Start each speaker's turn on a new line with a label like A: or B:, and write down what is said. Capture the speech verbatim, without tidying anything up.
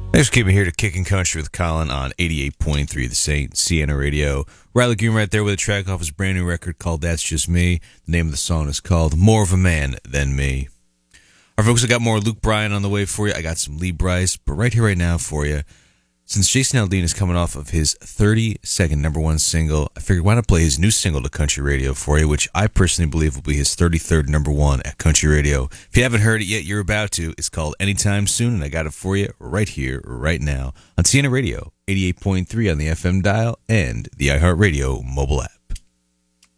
A: Thanks for keeping here to Kicking Country with Colin on eighty-eight point three The Saint, Sienna Radio. Riley Green right there with a track off his brand new record called That's Just Me. The name of the song is called More of a Man Than Me. All right, folks, I got more Luke Bryan on the way for you. I got some Lee Brice, but right here, right now for you, since Jason Aldean is coming off of his thirty-second number one single, I figured why not play his new single to country radio for you, which I personally believe will be his thirty-third number one at country radio. If you haven't heard it yet, you're about to. It's called Anytime Soon, and I got it for you right here, right now, on Sienna Radio, eighty-eight point three on the F M dial and the iHeartRadio mobile app.